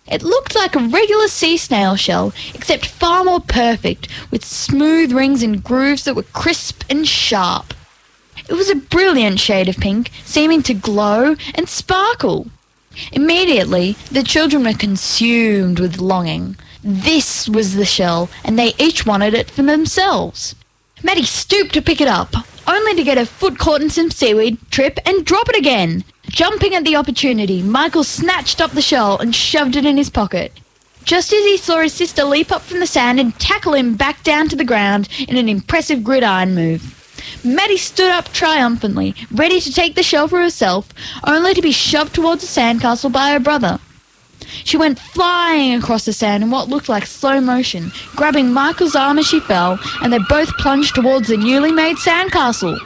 It looked like a regular sea snail shell, except far more perfect, with smooth rings and grooves that were crisp and sharp. It was a brilliant shade of pink, seeming to glow and sparkle. Immediately, the children were consumed with longing. This was the shell, and they each wanted it for themselves. Maddie stooped to pick it up, only to get her foot caught in some seaweed, trip, and drop it again. Jumping at the opportunity, Michael snatched up the shell and shoved it in his pocket. Just as he saw his sister leap up from the sand and tackle him back down to the ground in an impressive gridiron move. Maddie stood up triumphantly, ready to take the shell for herself, only to be shoved towards the sandcastle by her brother. She went flying across the sand in what looked like slow motion, grabbing Michael's arm as she fell, and they both plunged towards the newly made sandcastle.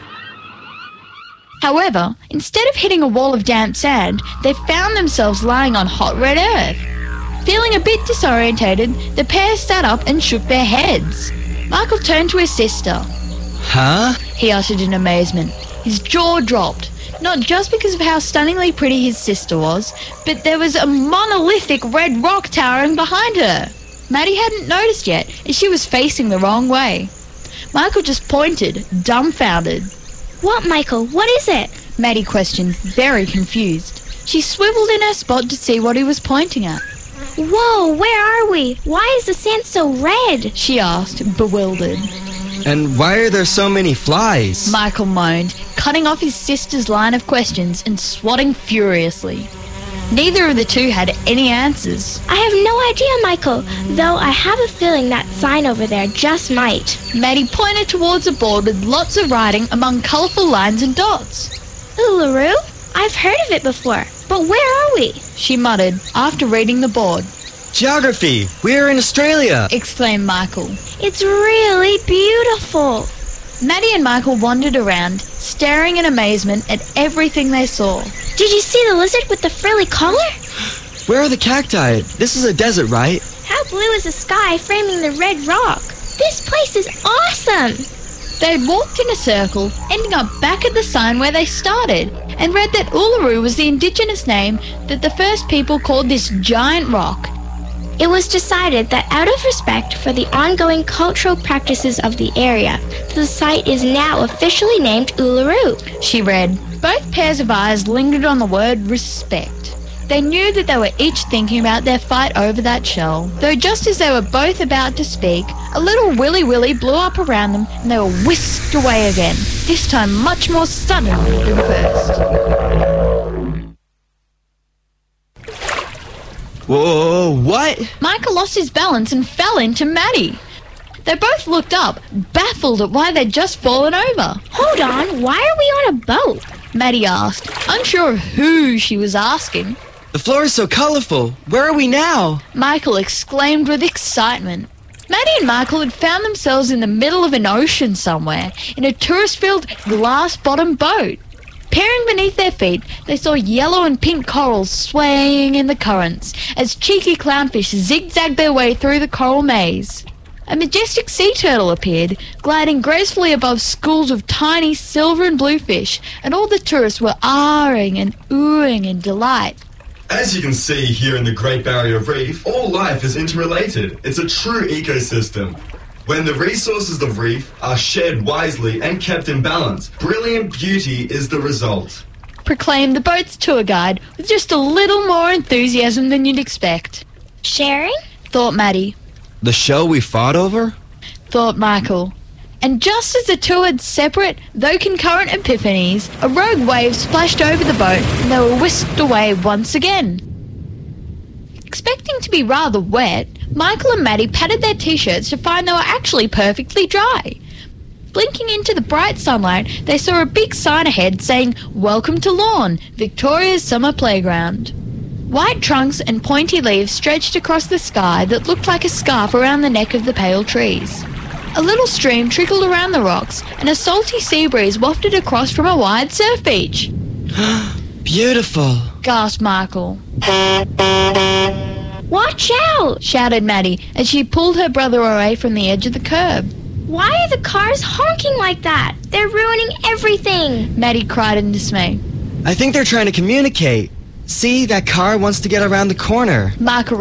However, instead of hitting a wall of damp sand, they found themselves lying on hot red earth. Feeling a bit disorientated, the pair sat up and shook their heads. Michael turned to his sister. Huh? He uttered in amazement. His jaw dropped, not just because of how stunningly pretty his sister was, but there was a monolithic red rock towering behind her. Maddie hadn't noticed yet, as she was facing the wrong way. Michael just pointed, dumbfounded. What, Michael? What is it? Maddie questioned, very confused. She swiveled in her spot to see what he was pointing at. Whoa, where are we? Why is the sand so red? She asked, bewildered. And why are there so many flies? Michael moaned, cutting off his sister's line of questions and swatting furiously. Neither of the two had any answers. I have no idea, Michael, though I have a feeling that sign over there just might. Maddie pointed towards a board with lots of writing among colourful lines and dots. Uluru? I've heard of it before, but where are we? She muttered after reading the board. Geography! We're in Australia! Exclaimed Michael. It's really beautiful. Maddie and Michael wandered around, staring in amazement at everything they saw. Did you see the lizard with the frilly collar? Where are the cacti? This is a desert, right? How blue is the sky framing the red rock? This place is awesome! They had walked in a circle, ending up back at the sign where they started, and read that Uluru was the indigenous name that the first people called this giant rock. It was decided that out of respect for the ongoing cultural practices of the area, the site is now officially named Uluru. She read. Both pairs of eyes lingered on the word respect. They knew that they were each thinking about their fight over that shell, though just as they were both about to speak, a little willy-willy blew up around them and they were whisked away again, this time much more suddenly than first. Whoa, what? Michael lost his balance and fell into Maddie. They both looked up, baffled at why they'd just fallen over. Hold on, why are we on a boat? Maddie asked, unsure of who she was asking. The floor is so colorful. Where are we now? Michael exclaimed with excitement. Maddie and Michael had found themselves in the middle of an ocean somewhere, in a tourist-filled, glass-bottomed boat. Peering beneath their feet, they saw yellow and pink corals swaying in the currents as cheeky clownfish zigzagged their way through the coral maze. A majestic sea turtle appeared, gliding gracefully above schools of tiny silver and blue fish, and all the tourists were ahhing and oohing in delight. As you can see here in the Great Barrier Reef, all life is interrelated. It's a true ecosystem. When the resources of reef are shared wisely and kept in balance, brilliant beauty is the result. Proclaimed the boat's tour guide with just a little more enthusiasm than you'd expect. Sharing? Thought Maddie. The show we fought over? Thought Michael. And just as the two had separate, though concurrent epiphanies, a rogue wave splashed over the boat and they were whisked away once again. Expecting to be rather wet, Michael and Maddie patted their t-shirts to find they were actually perfectly dry. Blinking into the bright sunlight, they saw a big sign ahead saying, "Welcome to Lorne, Victoria's summer playground." White trunks and pointy leaves stretched across the sky that looked like a scarf around the neck of the pale trees. A little stream trickled around the rocks, and a salty sea breeze wafted across from a wide surf beach. Beautiful, gasped Michael. Watch out! Shouted Maddie as she pulled her brother away from the edge of the curb. Why are the cars honking like that? They're ruining everything! Maddie cried in dismay. I think they're trying to communicate. See, that car wants to get around the corner. Michael